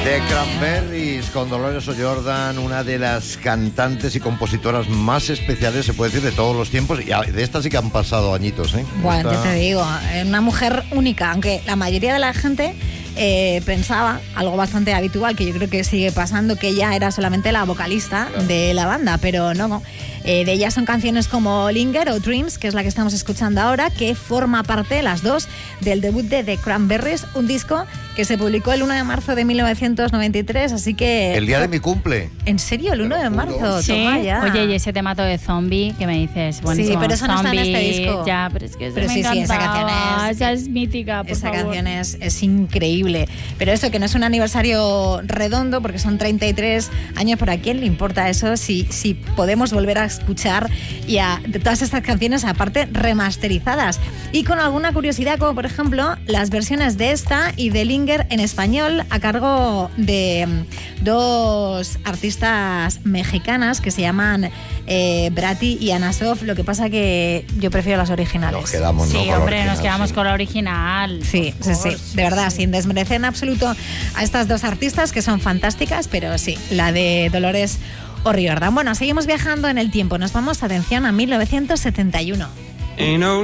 The Cranberries con Dolores O'Riordan, una de las cantantes y compositoras más especiales, se puede decir, de todos los tiempos. Y de estas sí que han pasado añitos, ¿eh? Bueno, te digo, una mujer única, aunque la mayoría de la gente pensaba, algo bastante habitual, que yo creo que sigue pasando, que ella era solamente la vocalista de la banda, pero no. De ella son canciones como Linger o Dreams, que es la que estamos escuchando ahora, que forma parte, las dos, del debut de The Cranberries, un disco que se publicó el 1 de marzo de 1993, así que... El día de mi cumple. ¿En serio? ¿El 1 de marzo? Sí. Toma ya. Oye, y ese temato de Zombie, que me dices, bueno, sí, pero eso no está en este disco. Ya, pero es que pero sí, esa canción esa es mítica, por esa favor. canción es increíble. Pero eso, que no es un aniversario redondo, porque son 33 años, ¿pero a quién le importa eso? Si podemos volver a escuchar de todas estas canciones, aparte remasterizadas. Y con alguna curiosidad, como por ejemplo, las versiones de esta y de Linger en español, a cargo de dos artistas mexicanas que se llaman Brati y Ana Sof. Lo que pasa que yo prefiero las originales. Nos quedamos, sí, ¿no? hombre, nos quedamos con la original. Sí, sí, de verdad, sin desmerecer en absoluto a estas dos artistas, que son fantásticas, pero sí, la de Dolores O'Riordan. Bueno, seguimos viajando en el tiempo. Nos vamos, atención, a 1971.